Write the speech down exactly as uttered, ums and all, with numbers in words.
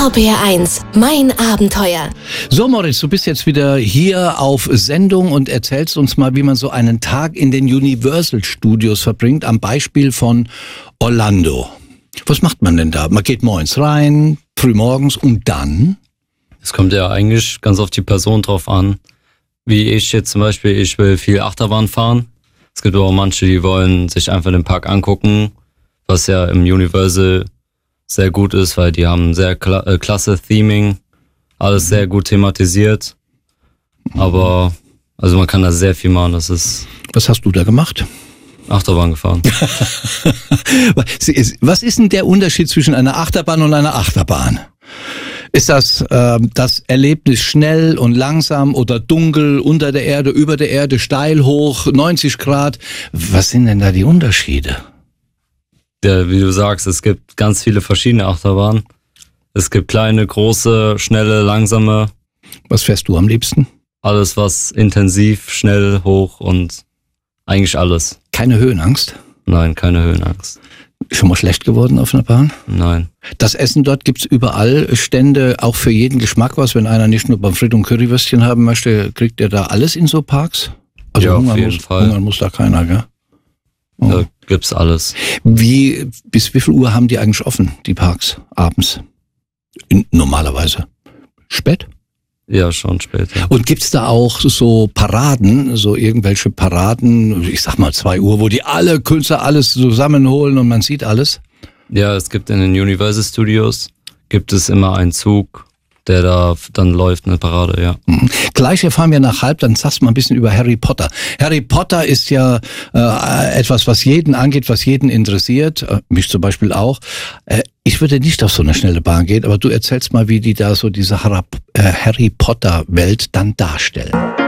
R B R eins, mein Abenteuer. So Moritz, du bist jetzt wieder hier auf Sendung und erzählst uns mal, wie man so einen Tag in den Universal Studios verbringt, am Beispiel von Orlando. Was macht man denn da? Man geht morgens rein, frühmorgens und dann? Es kommt ja eigentlich ganz auf die Person drauf an. Wie ich jetzt zum Beispiel, ich will viel Achterbahn fahren. Es gibt aber auch manche, die wollen sich einfach den Park angucken, was ja im Universal sehr gut ist, weil die haben sehr kla- äh, klasse Theming, alles sehr gut thematisiert. Aber also man kann da sehr viel machen. Das ist. Was hast du da gemacht? Achterbahn gefahren. Was ist denn der Unterschied zwischen einer Achterbahn und einer Achterbahn? Ist das äh, das Erlebnis schnell und langsam oder dunkel, unter der Erde, über der Erde, steil hoch, neunzig Grad? Was sind denn da die Unterschiede? Ja, wie du sagst, es gibt ganz viele verschiedene Achterbahnen. Es gibt kleine, große, schnelle, langsame. Was fährst du am liebsten? Alles, was intensiv, schnell, hoch und eigentlich alles. Keine Höhenangst? Nein, keine Höhenangst. Schon mal schlecht geworden auf einer Bahn? Nein. Das Essen dort gibt's überall, Stände, auch für jeden Geschmack was. Wenn einer nicht nur Pommes frites und Currywürstchen haben möchte, kriegt er da alles in so Parks? Also ja, hungern auf jeden muss, Fall. hungern muss da keiner, gell? Oh. Da gibt's alles. Wie, bis wie viel Uhr haben die eigentlich offen, die Parks, abends? In, normalerweise. Spät? Ja, schon später. Und gibt's da auch so Paraden, so irgendwelche Paraden, ich sag mal zwei Uhr, wo die alle Künstler alles zusammenholen und man sieht alles? Ja, es gibt in den Universal Studios, gibt es immer einen Zug, der da dann läuft, eine Parade, ja. Mhm. Gleich erfahren wir nach halb, dann sagst du mal ein bisschen über Harry Potter. Harry Potter ist ja äh, etwas, was jeden angeht, was jeden interessiert, äh, mich zum Beispiel auch. Äh, ich würde nicht auf so eine schnelle Bahn gehen, aber du erzählst mal, wie die da so diese Harry, äh, Harry Potter Welt dann darstellen.